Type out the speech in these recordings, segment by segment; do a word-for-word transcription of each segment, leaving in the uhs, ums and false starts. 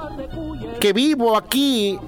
que vivo aquí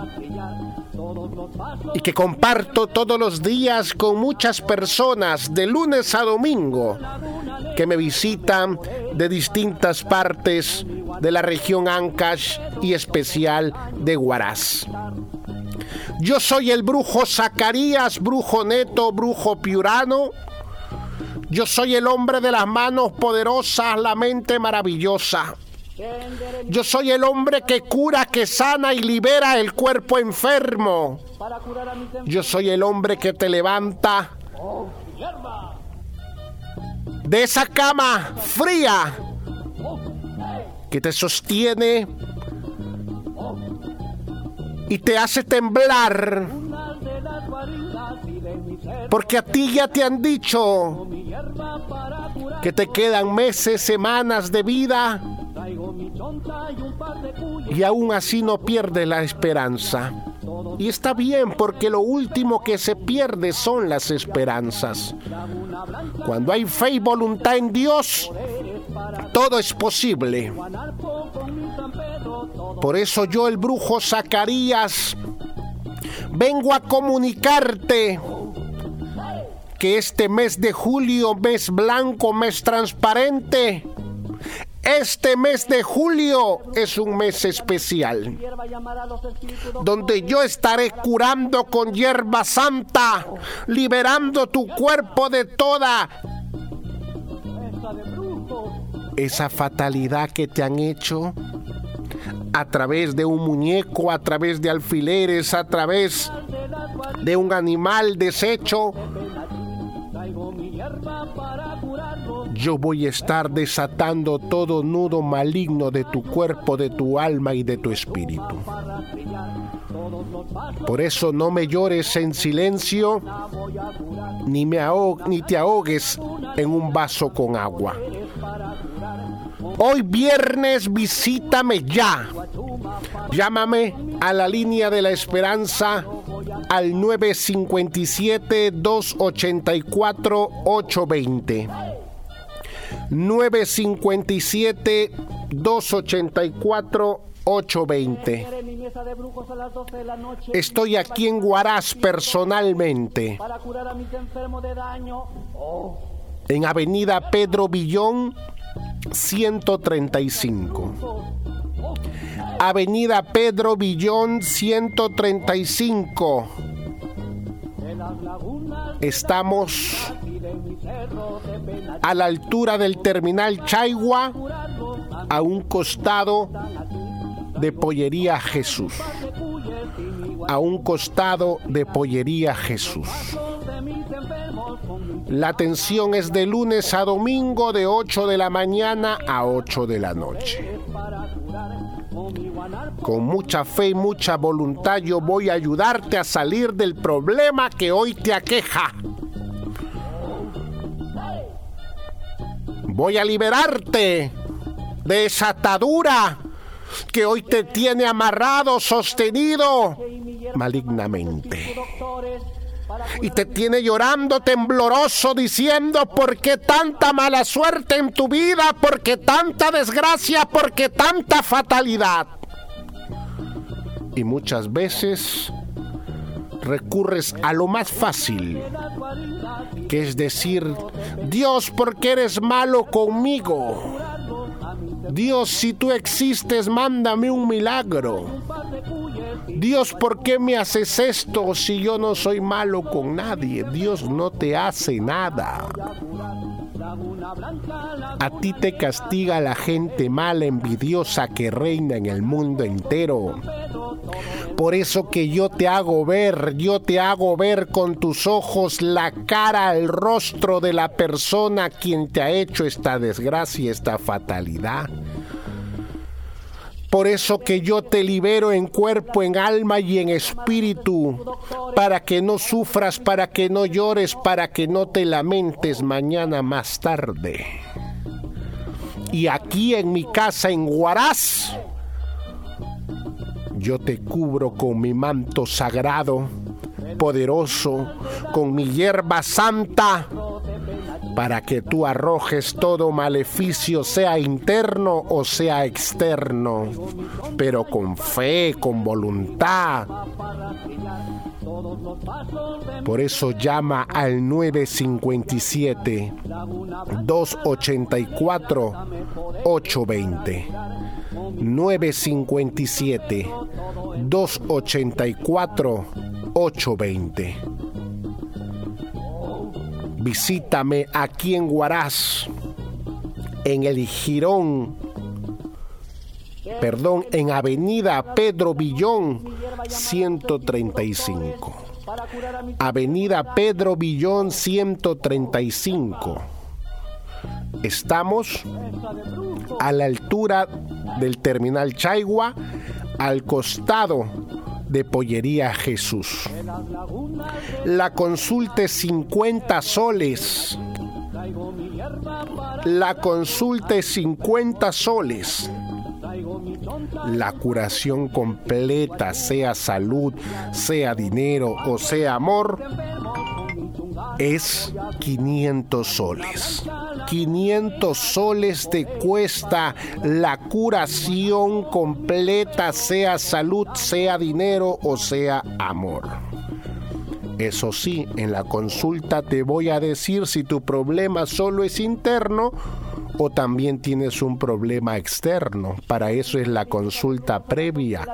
y que comparto todos los días con muchas personas de lunes a domingo que me visitan de distintas partes de la región Ancash y especial de Huaraz. Yo soy el brujo Zacarías, brujo neto, brujo piurano. Yo soy el hombre de las manos poderosas, la mente maravillosa. Yo soy el hombre que cura, que sana y libera el cuerpo enfermo. Yo soy el hombre que te levanta de esa cama fría que te sostiene y te hace temblar, porque a ti ya te han dicho que te quedan meses, semanas de vida y aún así no pierdes la esperanza. Y está bien, porque lo último que se pierde son las esperanzas. Cuando hay fe y voluntad en Dios, todo es posible. Por eso yo, el brujo Zacarías, vengo a comunicarte que este mes de julio, mes blanco, mes transparente, este mes de julio es un mes especial, donde yo estaré curando con hierba santa, liberando tu cuerpo de toda esa fatalidad que te han hecho a través de un muñeco, a través de alfileres, a través de un animal deshecho. Yo voy a estar desatando todo nudo maligno de tu cuerpo, de tu alma y de tu espíritu. Por eso no me llores en silencio, ni, me ahogue, ni te ahogues en un vaso con agua. Hoy viernes visítame ya. Llámame a la línea de la esperanza al nueve cinco siete, dos ocho cuatro, ocho dos cero. nueve cinco siete, dos ocho cuatro, ocho dos cero. Estoy aquí en Huaraz personalmente, en Avenida Pedro Villón, ciento treinta y cinco. Avenida Pedro Villón, ciento treinta y cinco. Estamos a la altura del terminal Chaigua, a un costado de Pollería Jesús. A un costado de Pollería Jesús. La atención es de lunes a domingo, de ocho de la mañana a ocho de la noche. Con mucha fe y mucha voluntad yo voy a ayudarte a salir del problema que hoy te aqueja. Voy a liberarte de esa atadura que hoy te tiene amarrado, sostenido malignamente. Y te tiene llorando tembloroso, diciendo: ¿por qué tanta mala suerte en tu vida? ¿Por qué tanta desgracia? ¿Por qué tanta fatalidad? Y muchas veces recurres a lo más fácil, que es decir: Dios, ¿por qué eres malo conmigo? Dios, si tú existes, mándame un milagro. Dios, ¿por qué me haces esto si yo no soy malo con nadie? Dios no te hace nada. A ti te castiga la gente mala, envidiosa que reina en el mundo entero. Por eso que yo te hago ver, yo te hago ver con tus ojos la cara, el rostro de la persona a quien te ha hecho esta desgracia, esta fatalidad. Por eso que yo te libero en cuerpo, en alma y en espíritu, para que no sufras, para que no llores, para que no te lamentes mañana más tarde. Y aquí en mi casa en Huaraz, yo te cubro con mi manto sagrado, poderoso, con mi hierba santa, para que tú arrojes todo maleficio, sea interno o sea externo, pero con fe, con voluntad. Por eso llama al nueve cinco siete, dos ocho cuatro, ocho dos cero. nueve cinco siete, dos ocho cuatro, ocho dos cero. Visítame aquí en Huaraz, en el Jirón, perdón, en Avenida Pedro Villón, ciento treinta y cinco. Avenida Pedro Villón, ciento treinta y cinco. Estamos a la altura del Terminal Chaigua, al costado de Pollería Jesús. La consulta es cincuenta soles. La consulta es cincuenta soles. La curación completa, sea salud, sea dinero o sea amor, es quinientos soles. quinientos soles te cuesta la curación completa, sea salud, sea dinero o sea amor. Eso sí, en la consulta te voy a decir si tu problema solo es interno o también tienes un problema externo. Para eso es la consulta previa.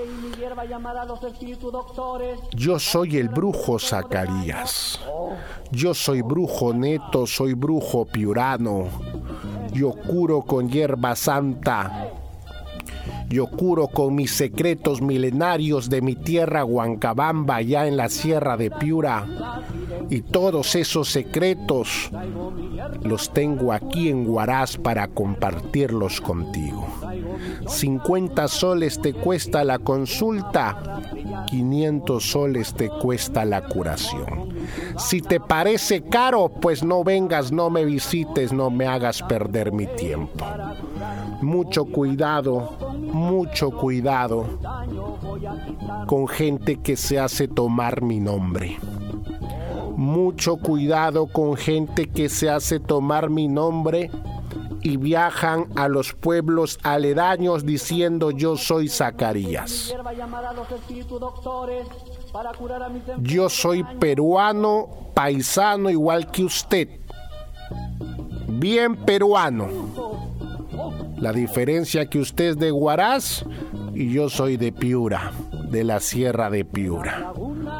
Yo soy el brujo Zacarías. Yo soy brujo neto, soy brujo piurano. Yo curo con hierba santa. Yo curo con mis secretos milenarios de mi tierra Huancabamba, allá en la Sierra de Piura. Y todos esos secretos los tengo aquí en Huaraz para compartirlos contigo. cincuenta soles te cuesta la consulta, quinientos soles te cuesta la curación. Si te parece caro, pues no vengas, no me visites, no me hagas perder mi tiempo. Mucho cuidado, mucho cuidado con gente que se hace tomar mi nombre. Mucho cuidado con gente que se hace tomar mi nombre y viajan a los pueblos aledaños diciendo yo soy Zacarías. Yo soy peruano, paisano igual que usted. Bien peruano. La diferencia que usted es de Huaraz y yo soy de Piura, de la Sierra de Piura.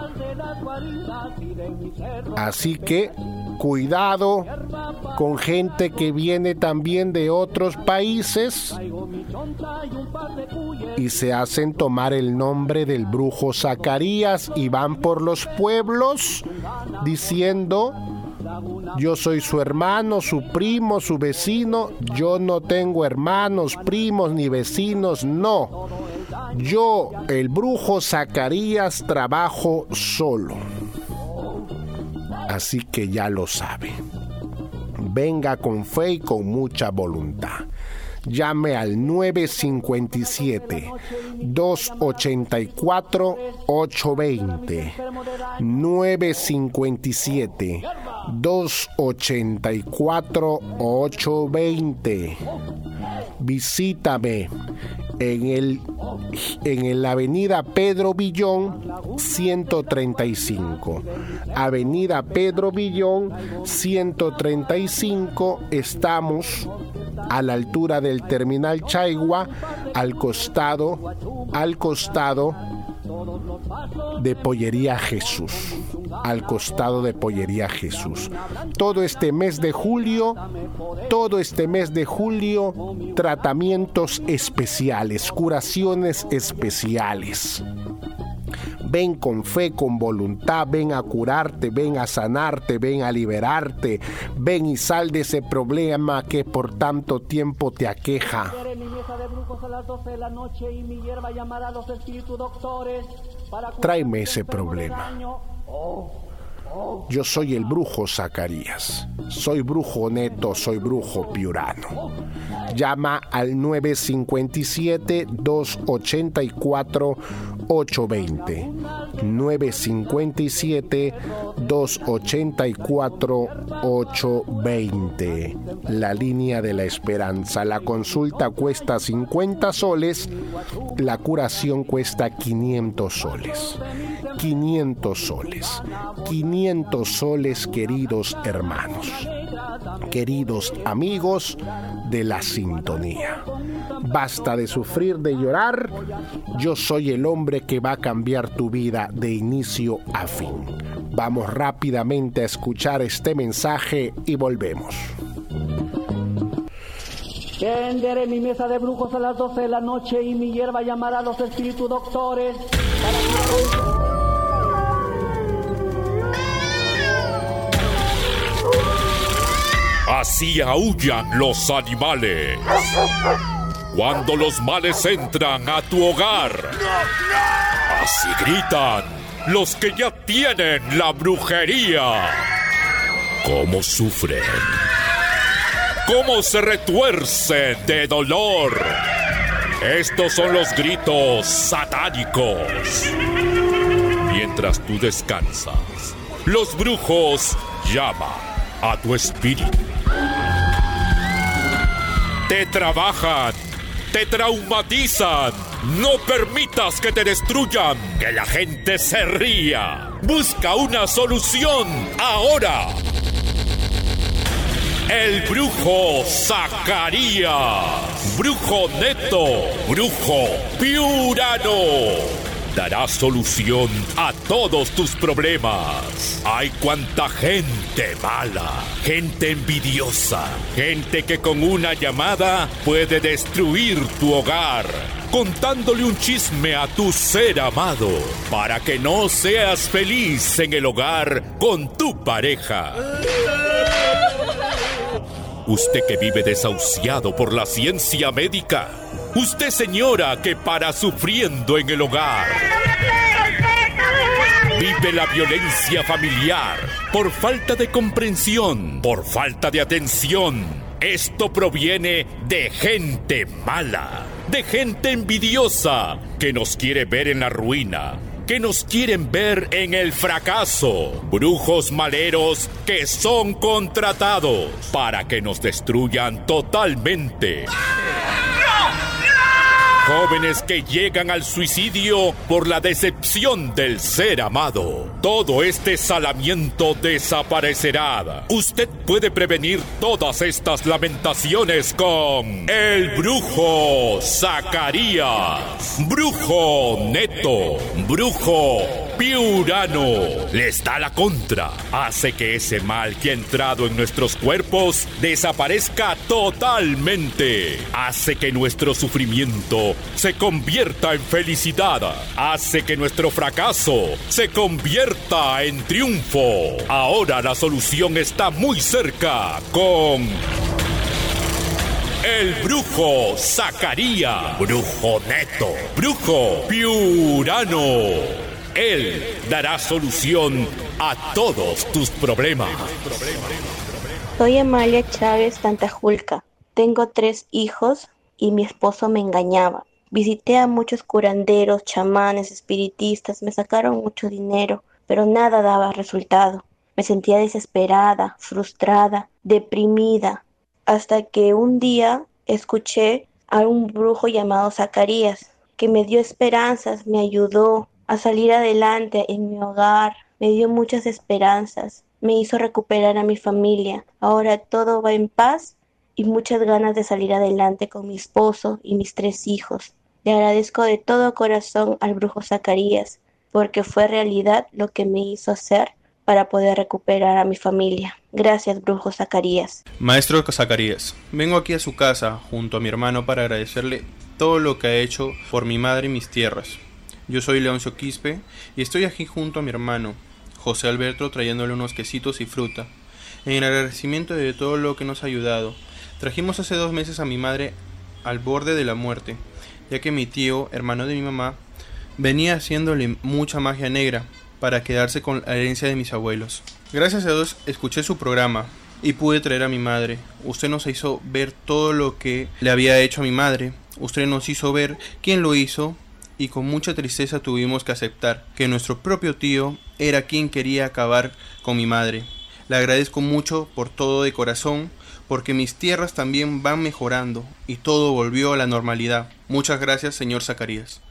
Así que cuidado con gente que viene también de otros países y se hacen tomar el nombre del brujo Zacarías y van por los pueblos diciendo yo soy su hermano, su primo, su vecino. Yo no tengo hermanos, primos ni vecinos, no. Yo, el brujo Zacarías, trabajo solo. Así que ya lo sabe. Venga con fe y con mucha voluntad. Llame al nueve cinco siete, dos ocho cuatro, ocho dos cero. nueve cinco siete, dos ocho cuatro, ocho dos cero. Visítame en el en la Avenida Pedro Villón ciento treinta y cinco. Avenida Pedro Villón ciento treinta y cinco. Estamos a la altura del Terminal Chaigua, al costado, al costado de Pollería Jesús, al costado de Pollería Jesús. Todo este mes de julio, todo este mes de julio, tratamientos especiales, curaciones especiales. Ven con fe, con voluntad, ven a curarte, ven a sanarte, ven a liberarte, ven y sal de ese problema que por tanto tiempo te aqueja. Tráeme ese problema. Yo soy el brujo Zacarías. Soy brujo neto, soy brujo piurano. Llama al nueve cinco siete, dos ocho cuatro, ocho dos cero. nueve cinco siete, dos ocho cuatro, ocho dos cero. La línea de la esperanza. La consulta cuesta cincuenta soles, la curación cuesta quinientos soles. quinientos soles. quinientos soles, queridos hermanos. Queridos amigos de la sintonía. Basta de sufrir, de llorar. Yo soy el hombre que va a cambiar tu vida de inicio a fin. Vamos rápidamente a escuchar este mensaje y volvemos. Tenderé mi mesa de brujos a las doce de la noche y mi hierba llamará a los espíritus doctores para... Así aúllan los animales cuando los males entran a tu hogar. Así gritan los que ya tienen la brujería. Cómo sufren, cómo se retuercen de dolor. Estos son los gritos satánicos. Mientras tú descansas, los brujos llaman a tu espíritu. Te trabajan, te traumatizan. No permitas que te destruyan, que la gente se ría. Busca una solución ahora. El brujo Zacarías, brujo neto, brujo piurano, dará solución a todos tus problemas. Hay cuanta gente mala, gente envidiosa, gente que con una llamada puede destruir tu hogar, contándole un chisme a tu ser amado, para que no seas feliz en el hogar con tu pareja. Usted que vive desahuciado por la ciencia médica. Usted, señora, que para sufriendo en el hogar. Vive la violencia familiar por falta de comprensión, por falta de atención. Esto proviene de gente mala, de gente envidiosa, que nos quiere ver en la ruina, que nos quieren ver en el fracaso. Brujos maleros que son contratados para que nos destruyan totalmente. Jóvenes que llegan al suicidio por la decepción del ser amado. Todo este salamiento desaparecerá. Usted puede prevenir todas estas lamentaciones con el brujo Zacarías, brujo neto, brujo piurano. Les da la contra. Hace que ese mal que ha entrado en nuestros cuerpos desaparezca totalmente. Hace que nuestro sufrimiento se convierta en felicidad. Hace que nuestro fracaso se convierta en triunfo. Ahora la solución está muy cerca con el brujo Zacarías, brujo neto, brujo piurano. Él dará solución a todos tus problemas. Soy Amalia Chávez Tantajulca. Tengo tres hijos y mi esposo me engañaba. Visité a muchos curanderos, chamanes, espiritistas, me sacaron mucho dinero, pero nada daba resultado. Me sentía desesperada, frustrada, deprimida, hasta que un día escuché a un brujo llamado Zacarías, que me dio esperanzas, me ayudó a salir adelante en mi hogar, me dio muchas esperanzas, me hizo recuperar a mi familia. Ahora todo va en paz y muchas ganas de salir adelante con mi esposo y mis tres hijos. Le agradezco de todo corazón al brujo Zacarías, porque fue realidad lo que me hizo hacer para poder recuperar a mi familia. Gracias, brujo Zacarías. Maestro Zacarías, vengo aquí a su casa junto a mi hermano para agradecerle todo lo que ha hecho por mi madre y mis tierras. Yo soy Leoncio Quispe y estoy aquí junto a mi hermano José Alberto trayéndole unos quesitos y fruta. En agradecimiento de todo lo que nos ha ayudado, trajimos hace dos meses a mi madre al borde de la muerte, ya que mi tío, hermano de mi mamá, venía haciéndole mucha magia negra para quedarse con la herencia de mis abuelos. Gracias a Dios escuché su programa y pude traer a mi madre. Usted nos hizo ver todo lo que le había hecho a mi madre. Usted nos hizo ver quién lo hizo y con mucha tristeza tuvimos que aceptar que nuestro propio tío era quien quería acabar con mi madre. Le agradezco mucho por todo de corazón, porque mis tierras también van mejorando y todo volvió a la normalidad. Muchas gracias, señor Zacarías.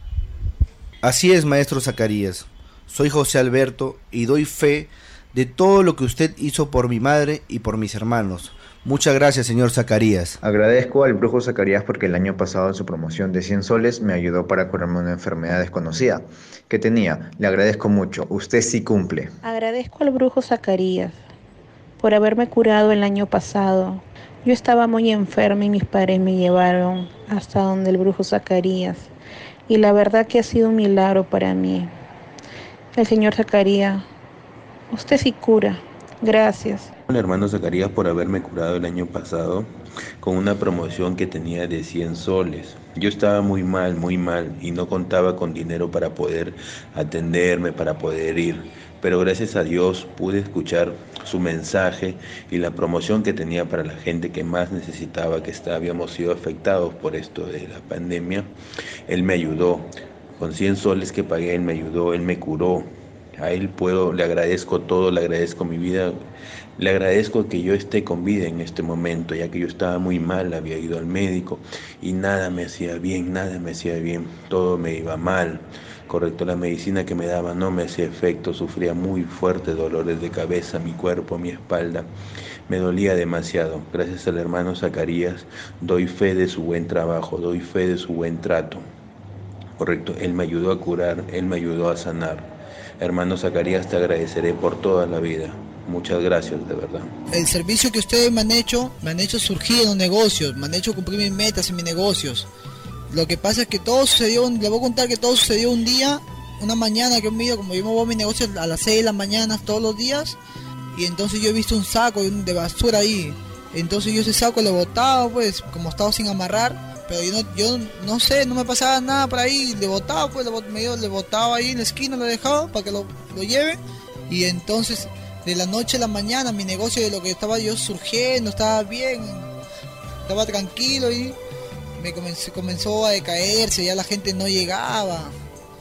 Así es, maestro Zacarías. Soy José Alberto y doy fe de todo lo que usted hizo por mi madre y por mis hermanos. Muchas gracias, señor Zacarías. Agradezco al brujo Zacarías porque el año pasado en su promoción de cien soles me ayudó para curarme una enfermedad desconocida que tenía. Le agradezco mucho. Usted sí cumple. Agradezco al brujo Zacarías por haberme curado el año pasado. Yo estaba muy enferma y mis padres me llevaron hasta donde el brujo Zacarías. Y la verdad que ha sido un milagro para mí. El señor Zacarías, usted sí cura. Gracias. Hermano Zacarías, por haberme curado el año pasado con una promoción que tenía de cien soles. Yo estaba muy mal, muy mal y no contaba con dinero para poder atenderme, para poder ir. Pero gracias a Dios pude escuchar su mensaje y la promoción que tenía para la gente que más necesitaba, que está, habíamos sido afectados por esto de la pandemia. Él me ayudó. Con cien soles que pagué, él me ayudó, él me curó. A él puedo, le agradezco todo, le agradezco mi vida, le agradezco que yo esté con vida en este momento, ya que yo estaba muy mal, había ido al médico y nada me hacía bien, nada me hacía bien, todo me iba mal, correcto, la medicina que me daba no me hacía efecto, sufría muy fuertes dolores de cabeza, mi cuerpo, mi espalda, me dolía demasiado. Gracias al hermano Zacarías doy fe de su buen trabajo, doy fe de su buen trato, correcto, él me ayudó a curar, él me ayudó a sanar. Hermano Zacarías, te agradeceré por toda la vida. Muchas gracias, de verdad. El servicio que ustedes me han hecho, me han hecho surgir en los negocios, me han hecho cumplir mis metas en mis negocios. Lo que pasa es que todo sucedió, le voy a contar que todo sucedió un día, una mañana que me como yo me voy a mi negocio a las seis de la mañana todos los días, y entonces yo he visto un saco de basura ahí. Entonces yo ese saco le botaba, pues, como estaba sin amarrar. Pero yo no, yo no sé, no me pasaba nada por ahí, le botaba, pues, le, medio, le botaba ahí en la esquina, lo dejaba para que lo, lo lleve. Y entonces, de la noche a la mañana, mi negocio de lo que estaba yo surgiendo, estaba bien, estaba tranquilo y me comenzó, comenzó a decaerse, ya la gente no llegaba.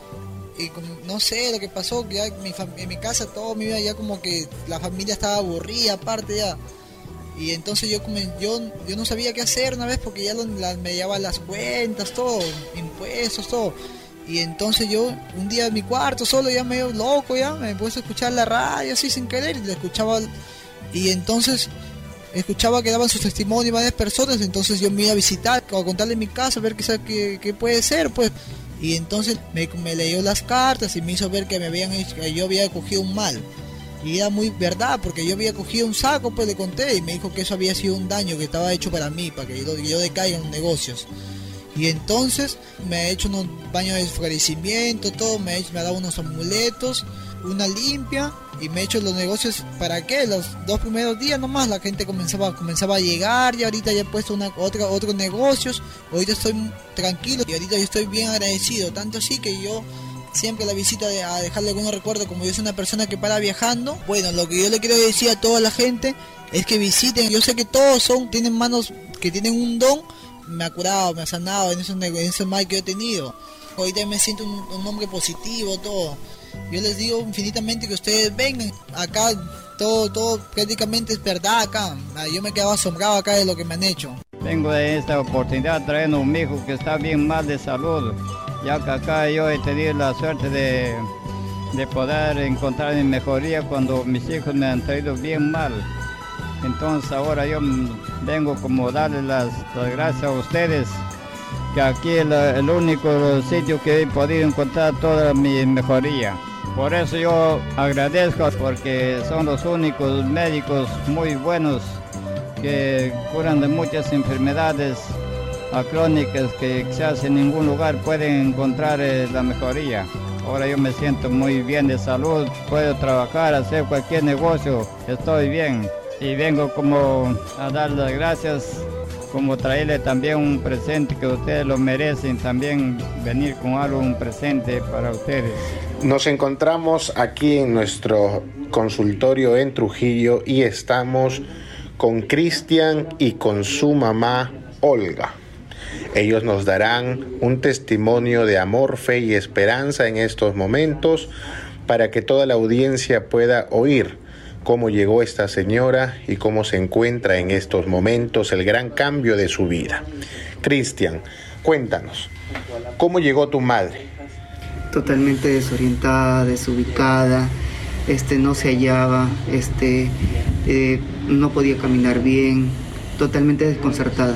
Y no sé lo que pasó, que ya en mi, en mi casa todo mi vida ya como que la familia estaba aburrida, aparte ya. Y entonces yo, yo yo no sabía qué hacer una vez porque ya lo, la, me llevaba las cuentas, todo, impuestos, todo. Y entonces yo un día en mi cuarto solo ya medio loco ya, me puse a escuchar la radio así sin querer y le escuchaba. Y entonces escuchaba que daban sus testimonios varias personas, entonces yo me iba a visitar, a contarle en mi casa, a ver qué, qué, qué puede ser, pues. Y entonces me, me leyó las cartas y me hizo ver que me habían hecho, que yo había cogido un mal. Y era muy verdad, porque yo había cogido un saco, pues le conté, y me dijo que eso había sido un daño que estaba hecho para mí, para que yo, que yo decaiga en los negocios. Y entonces me ha hecho unos baños de esclarecimiento, todo, me ha, hecho, me ha dado unos amuletos, una limpia, y me ha hecho los negocios, ¿para qué? Los dos primeros días nomás la gente comenzaba, comenzaba a llegar, y ahorita ya he puesto una, otra, otros negocios, ahorita estoy tranquilo, y ahorita yo estoy bien agradecido, tanto así que yo siempre la visita de, a dejarle algunos recuerdos, como yo soy una persona que para viajando. Bueno, lo que yo le quiero decir a toda la gente es que visiten. Yo sé que todos son tienen manos que tienen un don. Me ha curado, me ha sanado en esos, en esos mal que yo he tenido. Ahorita me siento un, un hombre positivo, todo. Yo les digo infinitamente que ustedes vengan acá, todo, todo prácticamente es verdad acá. Yo me quedaba asombrado acá de lo que me han hecho. Vengo de esta oportunidad trayendo a un hijo que está bien mal de salud, ya que acá yo he tenido la suerte de, de poder encontrar mi mejoría cuando mis hijos me han traído bien mal. Entonces ahora yo vengo como darle las, las gracias a ustedes, que aquí es el, el único sitio que he podido encontrar toda mi mejoría. Por eso yo agradezco, porque son los únicos médicos muy buenos que curan de muchas enfermedades crónicas que quizás en ningún lugar pueden encontrar eh, la mejoría. Ahora yo me siento muy bien de salud, puedo trabajar, hacer cualquier negocio, estoy bien. Y vengo como a dar las gracias como traerle también un presente que ustedes lo merecen, también venir con algo, un presente para ustedes. Nos encontramos aquí en nuestro consultorio en Trujillo y estamos con Cristian y con su mamá Olga. Ellos nos darán un testimonio de amor, fe y esperanza en estos momentos para que toda la audiencia pueda oír cómo llegó esta señora y cómo se encuentra en estos momentos, el gran cambio de su vida. Cristian, cuéntanos, ¿cómo llegó tu madre? Totalmente desorientada, desubicada, este, no se hallaba, este, eh, no podía caminar bien, totalmente desconcertada.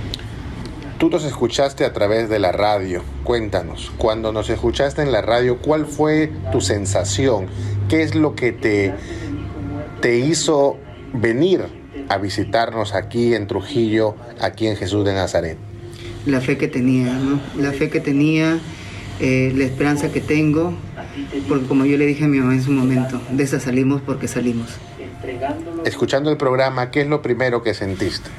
Tú nos escuchaste a través de la radio. Cuéntanos, cuando nos escuchaste en la radio, ¿cuál fue tu sensación? ¿Qué es lo que te, te hizo venir a visitarnos aquí en Trujillo, aquí en Jesús de Nazaret? La fe que tenía, ¿no? La fe que tenía, eh, la esperanza que tengo, porque como yo le dije a mi mamá en su momento, de esa salimos porque salimos. Escuchando el programa, ¿qué es lo primero que sentiste?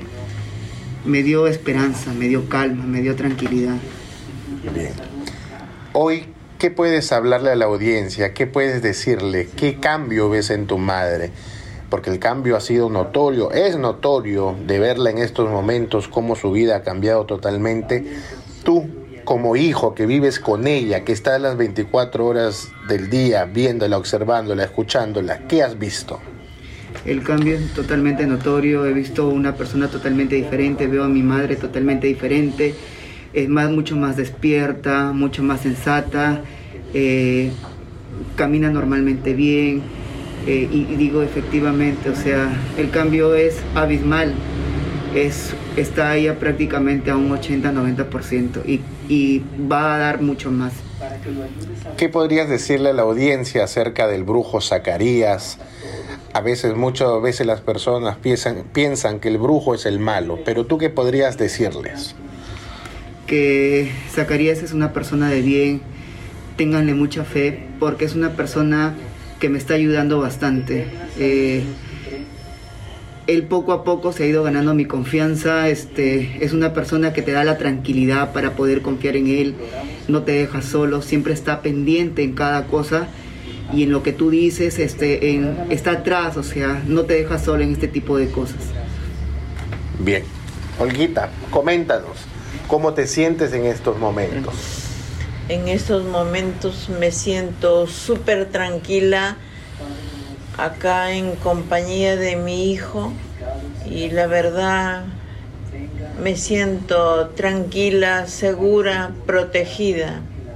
Me dio esperanza, me dio calma, me dio tranquilidad. Bien. Hoy, ¿qué puedes hablarle a la audiencia? ¿Qué puedes decirle? ¿Qué cambio ves en tu madre? Porque el cambio ha sido notorio, es notorio de verla en estos momentos, cómo su vida ha cambiado totalmente. Tú, como hijo que vives con ella, que estás las veinticuatro horas del día viéndola, observándola, escuchándola, ¿qué has visto? El cambio es totalmente notorio, he visto una persona totalmente diferente, veo a mi madre totalmente diferente, es más, mucho más despierta, mucho más sensata, eh, camina normalmente bien, eh, y, y digo efectivamente, o sea, el cambio es abismal, es, está ella prácticamente a un ochenta a noventa por ciento y, y va a dar mucho más. ¿Qué podrías decirle a la audiencia acerca del brujo Zacarías? A veces, muchas veces las personas piensan, piensan que el brujo es el malo, pero ¿tú qué podrías decirles? Que Zacarías es una persona de bien, ténganle mucha fe, porque es una persona que me está ayudando bastante. Eh, él poco a poco se ha ido ganando mi confianza, este, es una persona que te da la tranquilidad para poder confiar en él, no te deja solo, siempre está pendiente en cada cosa. Y en lo que tú dices, este, en, está atrás, o sea, no te dejas solo en este tipo de cosas. Bien. Olguita, coméntanos, ¿cómo te sientes en estos momentos? En estos momentos me siento súper tranquila, acá en compañía de mi hijo, y la verdad me siento tranquila, segura, protegida.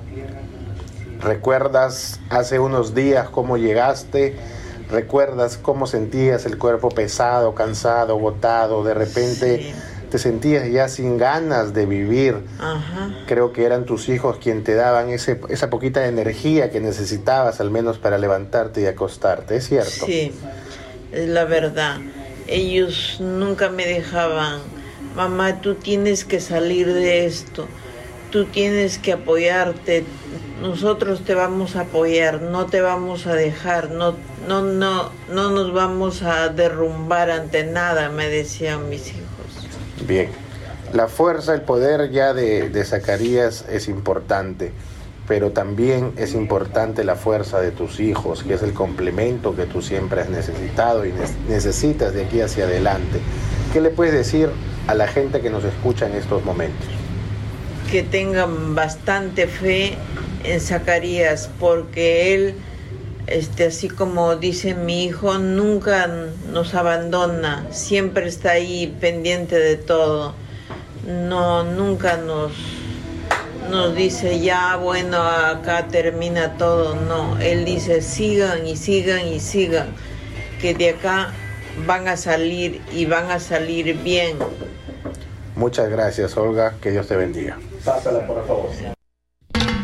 ¿Recuerdas hace unos días cómo llegaste? ¿Recuerdas cómo sentías el cuerpo pesado, cansado, agotado? De repente sí. Te sentías ya sin ganas de vivir. Ajá. Creo que eran tus hijos quienes te daban ese, esa poquita de energía que necesitabas al menos para levantarte y acostarte, ¿es cierto? Sí, es la verdad. Ellos nunca me dejaban, mamá, tú tienes que salir de esto. Tú tienes que apoyarte, nosotros te vamos a apoyar, no te vamos a dejar, no, no, no, no nos vamos a derrumbar ante nada, me decían mis hijos. Bien, la fuerza, el poder ya de, de Zacarías es importante, pero también es importante la fuerza de tus hijos, que es el complemento que tú siempre has necesitado y ne- necesitas de aquí hacia adelante. ¿Qué le puedes decir a la gente que nos escucha en estos momentos? Que tengan bastante fe en Zacarías, porque él, este, así como dice mi hijo, nunca nos abandona, siempre está ahí pendiente de todo, no, nunca nos, nos dice ya, bueno, acá termina todo, no, él dice sigan y sigan y sigan, que de acá van a salir y van a salir bien. Muchas gracias, Olga, que Dios te bendiga. Pásala, por favor.